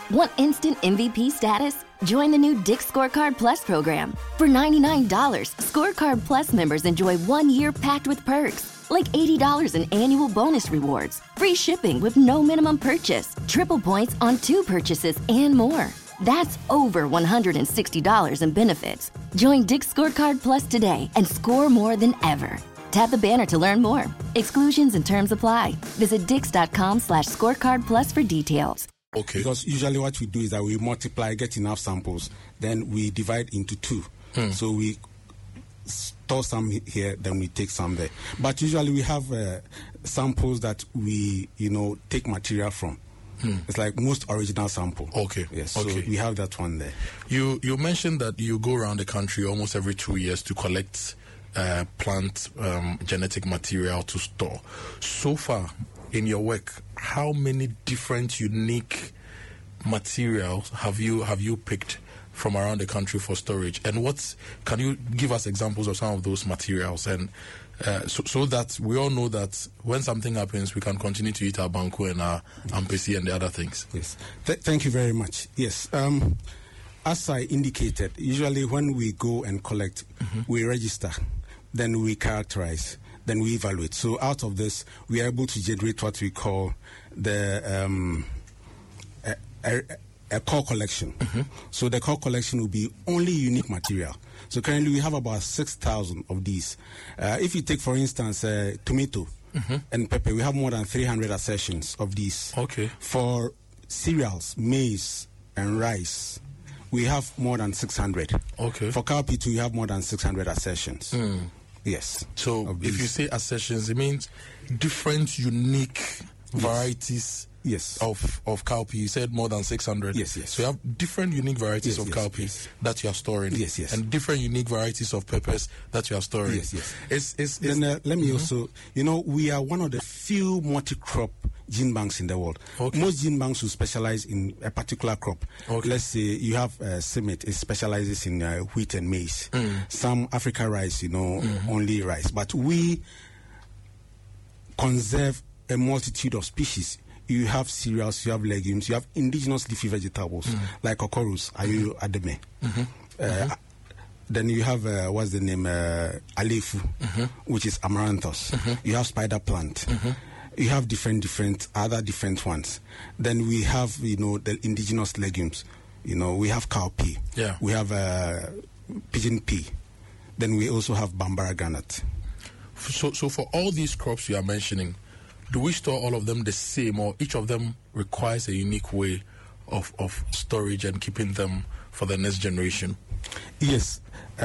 Want instant MVP status? Join the new Dick's Scorecard Plus program. For $99, Scorecard Plus members enjoy 1 year packed with perks, like $80 in annual bonus rewards, free shipping with no minimum purchase, triple points on 2 purchases, and more. That's over $160 in benefits. Join Dick's Scorecard Plus today and score more than ever. Tap the banner to learn more. Exclusions and terms apply. Visit dix.com/scorecard plus for details. Okay. Because usually what we do is that we multiply, get enough samples, then we divide into 2. So we store some here, then we take some there. But usually we have samples that we, take material from. It's like most original sample. Okay. Yes. Okay. So we have that one there. You mentioned that you go around the country almost every 2 years to collect plant genetic material to store. So far in your work, how many different unique materials have you picked from around the country for storage? And can you give us examples of some of those materials? And so that we all know that when something happens, we can continue to eat our banku and our ampesi and the other things. Yes. Thank you very much. Yes. As I indicated, usually when we go and collect, we register, then we characterize, then we evaluate. So out of this, we are able to generate what we call the a core collection. So the core collection will be only unique material. So currently we have about 6,000 of these. If you take, for instance, tomato and pepper, we have more than 300 assertions of these. Okay. For cereals, maize, and rice, we have more than 600. Okay. For cowpea, we have more than 600 assertions. Yes. So if you say assertions, it means different unique varieties. Yes. Of cowpea. You said more than 600. Yes. So you have different unique varieties of cowpea that you are storing. Yes. And different unique varieties of peppers that you are storing. Yes. Then let me also, we are one of the few multi-crop gene banks in the world. Okay. Most gene banks will specialize in a particular crop. Okay. Let's say you have CIMMYT, it specializes in wheat and maize. Some Africa rice, only rice. But we conserve a multitude of species. You have cereals, you have legumes, you have indigenous leafy vegetables like okorus, ayu ademe. Then you have what's the name, alefu, which is amaranthus. You have spider plant. You have different ones. Then we have the indigenous legumes. We have cowpea. Yeah. We have pigeon pea. Then we also have bambara granate. So for all these crops you are mentioning, do we store all of them the same, or each of them requires a unique way of storage and keeping them for the next generation? Yes.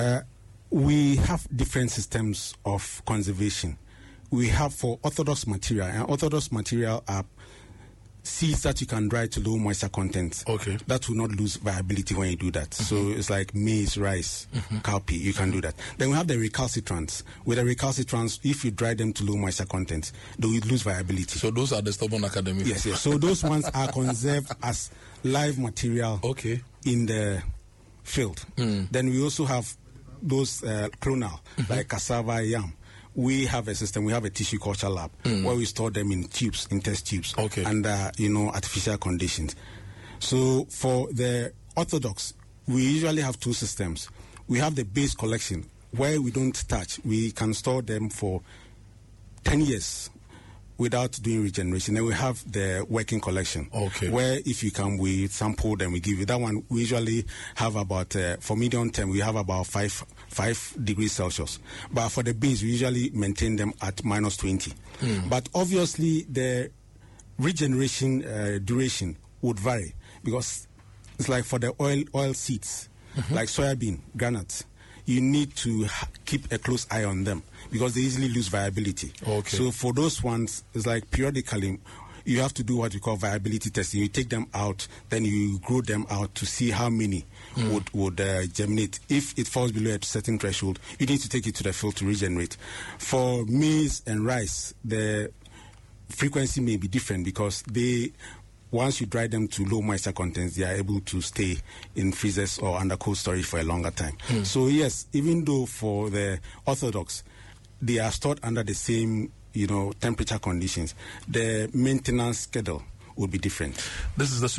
We have different systems of conservation. We have for orthodox material, and orthodox material are seeds that you can dry to low moisture content. Okay. That will not lose viability when you do that. So it's like maize, rice, cowpea, you can do that. Then we have the recalcitrants. With the recalcitrants, if you dry them to low moisture content, they will lose viability. So those are the stubborn academic. Yes. So those ones are conserved as live material in the field. Then we also have those clonal, like cassava, yam. We have a system, we have a tissue culture lab where we store them in tubes, in test tubes, under, artificial conditions. So for the orthodox, we usually have 2 systems. We have the base collection where we don't touch. We can store them for 10 years without doing regeneration. Then we have the working collection, where if you come, we sample them, we give you. That one, we usually have about, for medium term, we have about 5 degrees Celsius. But for the beans, we usually maintain them at -20. But obviously, the regeneration duration would vary, because it's like for the oil seeds, like soybean, granite, you need to keep a close eye on them because they easily lose viability. So for those ones, it's like periodically you have to do what we call viability testing. You take them out, then you grow them out to see how many would germinate. If it falls below a certain threshold, you need to take it to the field to regenerate. For maize and rice, the frequency may be different because once you dry them to low moisture contents, they are able to stay in freezers or under cold storage for a longer time. So yes, even though for the orthodox, they are stored under the same temperature conditions, the maintenance schedule will be different. This is the